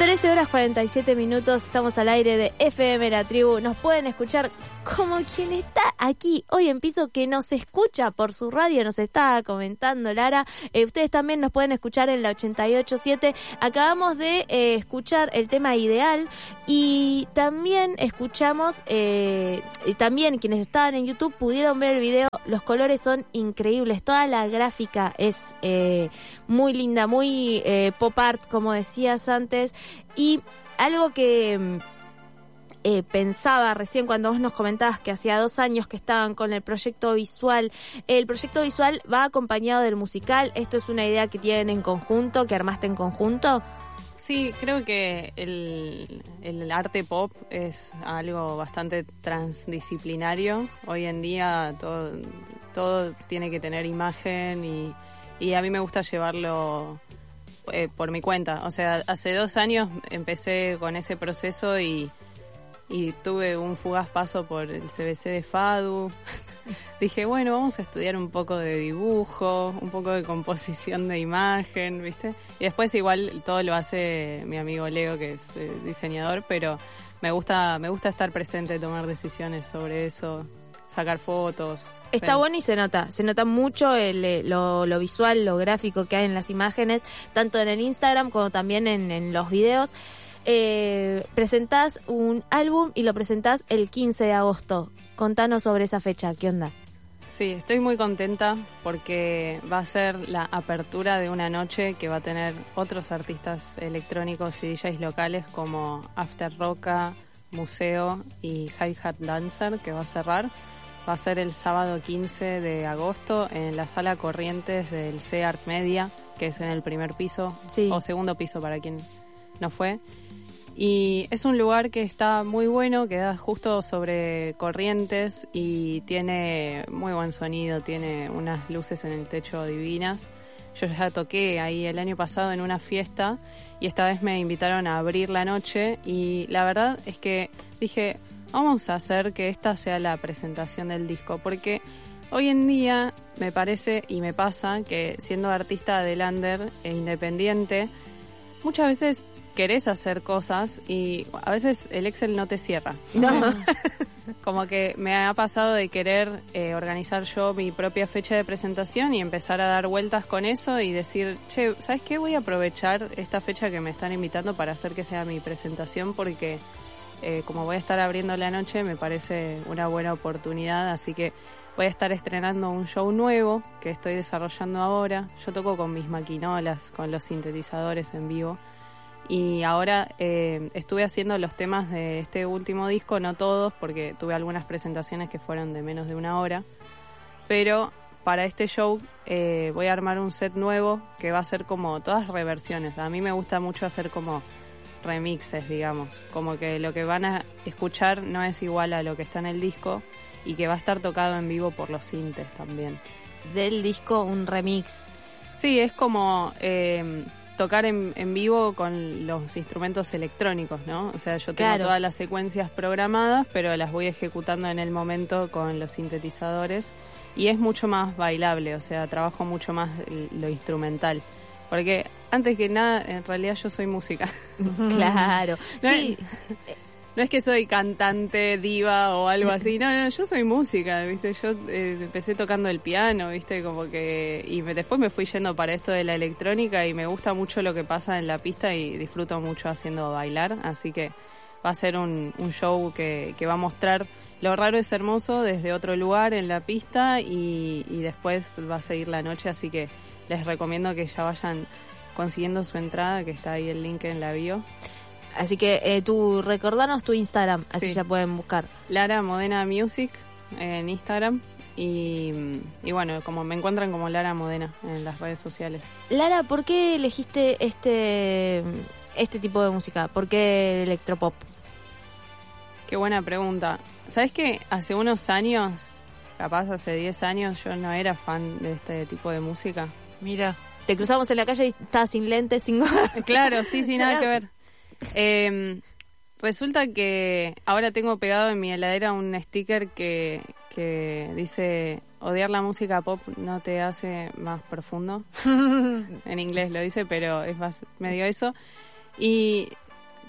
13 horas 47 minutos, estamos al aire de FM La Tribu. Nos pueden escuchar como quien está aquí hoy en piso, que nos escucha por su radio, nos está comentando Lara. Ustedes también nos pueden escuchar en la 88.7. Acabamos de escuchar el tema Ideal y también escuchamos, y también quienes estaban en YouTube pudieron ver el video. Los colores son increíbles, toda la gráfica es muy linda, muy pop art, como decías antes. Y algo que pensaba recién cuando vos nos comentabas que hacía 2 años que estaban con el proyecto visual. El proyecto visual va acompañado del musical. ¿Esto es una idea que tienen en conjunto, que armaste en conjunto? Sí, creo que el arte pop es algo bastante transdisciplinario. Hoy en día todo tiene que tener imagen y a mí me gusta llevarlo por mi cuenta. O sea, hace 2 años empecé con ese proceso y tuve un fugaz paso por el CBC de FADU. Dije, bueno, vamos a estudiar un poco de dibujo, un poco de composición de imagen, ¿viste? Y después igual todo lo hace mi amigo Leo, que es diseñador, pero me gusta estar presente, tomar decisiones sobre eso, sacar fotos. Está bueno y se nota mucho lo visual, lo gráfico que hay en las imágenes, tanto en el Instagram como también en los videos. Presentás un álbum y lo presentás el 15 de agosto. Contanos sobre esa fecha, ¿qué onda? Sí, estoy muy contenta porque va a ser la apertura de una noche que va a tener otros artistas electrónicos y DJs locales como After Roca, Museo y Hi Hat Dancer, que va a cerrar. Va a ser el sábado 15 de agosto en la sala Corrientes del C-Art Media, que es en el primer piso, sí, o segundo piso para quien no fue. Y es un lugar que está muy bueno, que da justo sobre Corrientes y tiene muy buen sonido, tiene unas luces en el techo divinas. Yo ya toqué ahí el año pasado en una fiesta y esta vez me invitaron a abrir la noche y la verdad es que dije, vamos a hacer que esta sea la presentación del disco, porque hoy en día me parece y me pasa que siendo artista de under e independiente, muchas veces querés hacer cosas y a veces el Excel no te cierra. No. Como que me ha pasado de querer organizar yo mi propia fecha de presentación y empezar a dar vueltas con eso y decir, che, ¿sabes qué? Voy a aprovechar esta fecha que me están invitando para hacer que sea mi presentación porque como voy a estar abriendo la noche me parece una buena oportunidad, así que voy a estar estrenando un show nuevo que estoy desarrollando ahora. Yo toco con mis maquinolas, con los sintetizadores en vivo. Y ahora estuve haciendo los temas de este último disco, no todos, porque tuve algunas presentaciones que fueron de menos de 1 hora. Pero para este show voy a armar un set nuevo que va a ser como todas reversiones. A mí me gusta mucho hacer como remixes, digamos. Como que lo que van a escuchar no es igual a lo que está en el disco y que va a estar tocado en vivo por los sintes también. Del disco un remix. Sí, es como tocar en vivo con los instrumentos electrónicos, ¿no? O sea, yo tengo todas las secuencias programadas, pero las voy ejecutando en el momento con los sintetizadores y es mucho más bailable, o sea, trabajo mucho más lo instrumental. Porque antes que nada, en realidad yo soy música. Claro, sí. No es que soy cantante, diva o algo así, no, yo soy música, ¿viste? Yo empecé tocando el piano, ¿viste? Como que después me fui yendo para esto de la electrónica y me gusta mucho lo que pasa en la pista y disfruto mucho haciendo bailar, así que va a ser un show que va a mostrar lo raro es hermoso desde otro lugar en la pista y después va a seguir la noche, así que les recomiendo que ya vayan consiguiendo su entrada, que está ahí el link en la bio. Así que tú recordanos tu Instagram, así ya pueden buscar. Lara Modena Music en Instagram y bueno, como me encuentran como Lara Modena en las redes sociales. Lara, ¿por qué elegiste este tipo de música? ¿Por qué electropop? Qué buena pregunta. ¿Sabes qué? Hace unos años, capaz hace 10 años, yo no era fan de este tipo de música. Mira, te cruzamos en la calle y estabas sin lentes, sin... Claro, sí, nada que ver. Resulta que ahora tengo pegado en mi heladera un sticker que dice: odiar la música pop no te hace más profundo. En inglés lo dice, pero es más medio eso. Y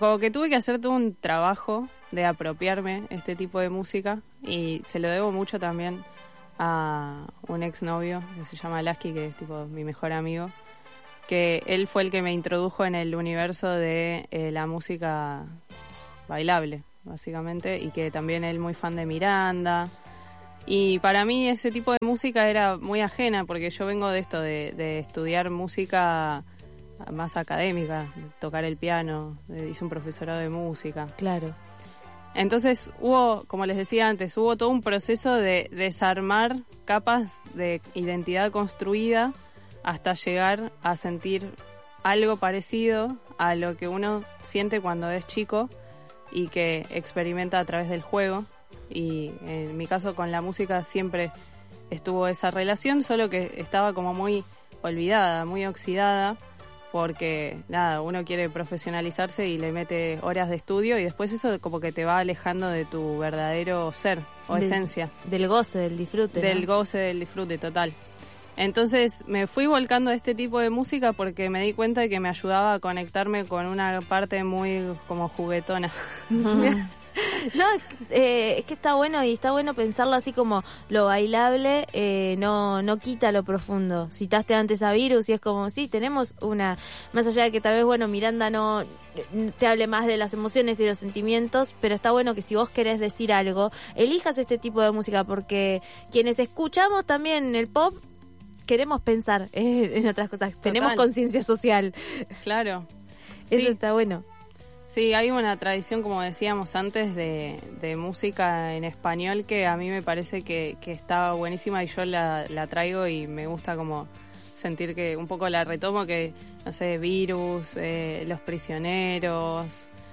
como que tuve que hacer todo un trabajo de apropiarme este tipo de música y se lo debo mucho también a un exnovio que se llama Lasky, que es tipo mi mejor amigo, que él fue el que me introdujo en el universo de la música bailable, básicamente, y que también él muy fan de Miranda. Y para mí ese tipo de música era muy ajena, porque yo vengo de esto, de estudiar música más académica, tocar el piano, hice un profesorado de música. Claro. Entonces hubo, como les decía antes, hubo todo un proceso de desarmar capas de identidad construida hasta llegar a sentir algo parecido a lo que uno siente cuando es chico y que experimenta a través del juego. Y en mi caso con la música siempre estuvo esa relación, solo que estaba como muy olvidada, muy oxidada, porque nada, uno quiere profesionalizarse y le mete horas de estudio y después eso como que te va alejando de tu verdadero ser o esencia. Del goce, del disfrute. Del goce, del disfrute, total. Entonces me fui volcando a este tipo de música porque me di cuenta de que me ayudaba a conectarme con una parte muy como juguetona. No, es que está bueno y está bueno pensarlo así como lo bailable no quita lo profundo. Citaste antes a Virus y es como, sí, tenemos una, más allá de que tal vez, bueno, Miranda no te hable más de las emociones y los sentimientos, pero está bueno que si vos querés decir algo, elijas este tipo de música, porque quienes escuchamos también el pop queremos pensar en otras cosas. Total. Tenemos conciencia social. Claro. Eso sí. Está bueno. Sí, hay una tradición, como decíamos antes, de música en español que a mí me parece que está buenísima y yo la traigo y me gusta como sentir que un poco la retomo, que, no sé, Virus, Los Prisioneros,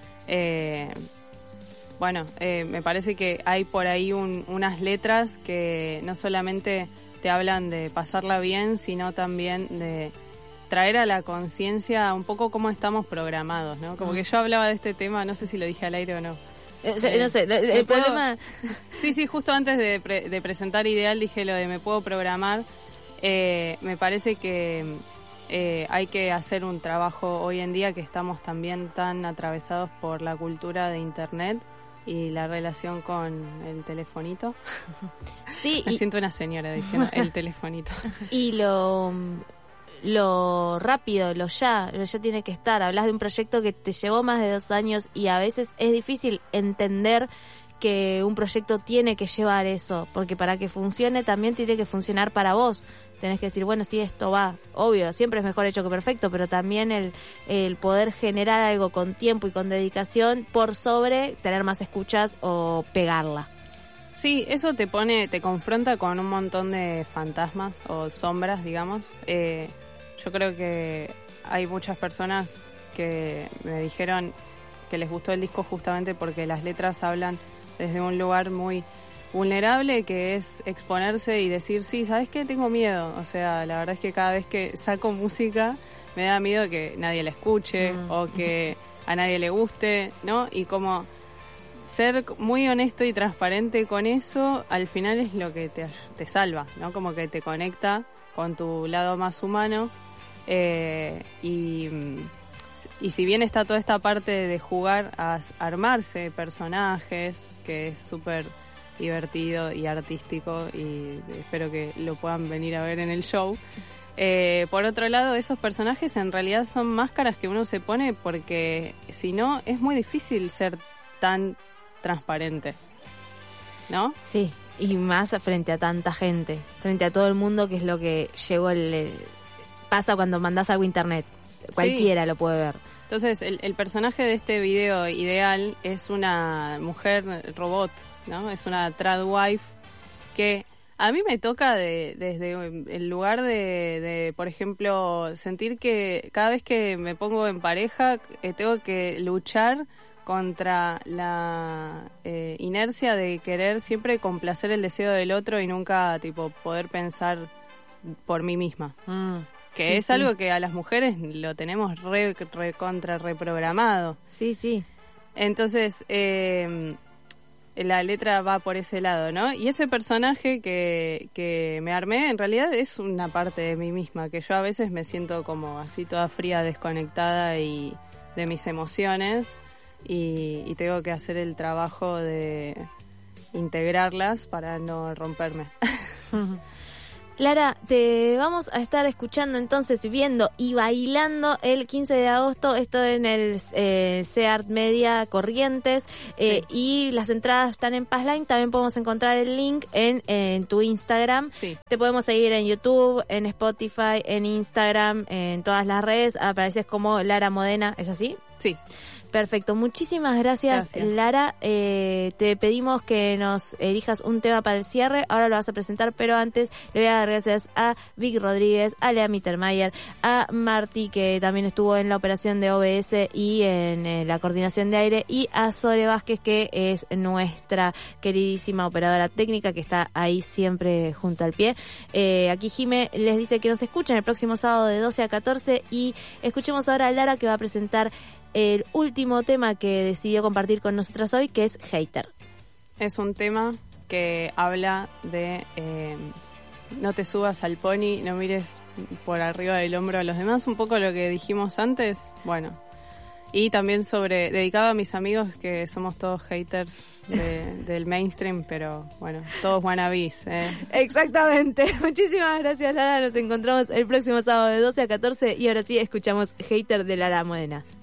me parece que hay por ahí unas letras que no solamente te hablan de pasarla bien, sino también de traer a la conciencia un poco cómo estamos programados, ¿no? Como que yo hablaba de este tema, no sé si lo dije al aire o no. No sé, el problema... Sí, justo antes de presentar Ideal dije lo de me puedo programar. Me parece que hay que hacer un trabajo hoy en día que estamos también tan atravesados por la cultura de Internet y la relación con el telefonito. Sí. Me siento una señora diciendo el telefonito. Y lo rápido, lo ya tiene que estar. Hablas de un proyecto que te llevó más de 2 años y a veces es difícil entender que un proyecto tiene que llevar eso, porque para que funcione también tiene que funcionar para vos. Tenés que decir, bueno, sí, esto va, obvio, siempre es mejor hecho que perfecto, pero también el poder generar algo con tiempo y con dedicación por sobre tener más escuchas o pegarla. Sí, eso te confronta con un montón de fantasmas o sombras, digamos. Yo creo que hay muchas personas que me dijeron que les gustó el disco justamente porque las letras hablan desde un lugar muy vulnerable, que es exponerse y decir, sí, ¿sabes qué? Tengo miedo. O sea, la verdad es que cada vez que saco música me da miedo que nadie la escuche o que a nadie le guste, ¿no? Y como ser muy honesto y transparente con eso, al final es lo que te salva, ¿no? Como que te conecta con tu lado más humano. Y si bien está toda esta parte de jugar a armarse personajes, que es súper divertido y artístico y espero que lo puedan venir a ver en el show, por otro lado, esos personajes en realidad son máscaras que uno se pone porque si no es muy difícil ser tan transparente, ¿no? Sí, y más frente a tanta gente, frente a todo el mundo, que es lo que llegó pasa cuando mandás algo a internet. Cualquiera lo puede ver. Entonces, el personaje de este video Ideal es una mujer robot, ¿no? Es una tradwife que a mí me toca desde el lugar de, por ejemplo, sentir que cada vez que me pongo en pareja tengo que luchar contra la inercia de querer siempre complacer el deseo del otro y nunca tipo poder pensar por mí misma. Que es algo que a las mujeres lo tenemos reprogramado. Sí. Entonces, la letra va por ese lado, ¿no? Y ese personaje que me armé, en realidad es una parte de mí misma, que yo a veces me siento como así toda fría, desconectada y de mis emociones. y tengo que hacer el trabajo de integrarlas para no romperme. Lara, te vamos a estar escuchando entonces, viendo y bailando el 15 de agosto, esto en el CEART Media Corrientes, Sí. y las entradas están en Passline. También podemos encontrar el link en tu Instagram. Sí. Te podemos seguir en YouTube, en Spotify, en Instagram, en todas las redes. Apareces como Lara Modena, ¿es así? Sí. Perfecto, muchísimas gracias. Lara. Te pedimos que nos elijas un tema para el cierre, ahora lo vas a presentar, pero antes le voy a dar gracias a Vic Rodríguez, a Lea Mittermeier, a Marti, que también estuvo en la operación de OBS y en la coordinación de aire, y a Sole Vázquez, que es nuestra queridísima operadora técnica, que está ahí siempre junto al pie. Aquí Jime les dice que nos escuchan el próximo sábado de 12 a 14, y escuchemos ahora a Lara, que va a presentar el último tema que decidió compartir con nosotras hoy, que es Hater. Es un tema que habla de no te subas al pony, no mires por arriba del hombro a los demás, un poco lo que dijimos antes, bueno. Y también dedicado a mis amigos, que somos todos haters del mainstream, pero bueno, todos wannabes. Exactamente. Muchísimas gracias, Lara. Nos encontramos el próximo sábado de 12 a 14, y ahora sí escuchamos Hater de Lara Modena.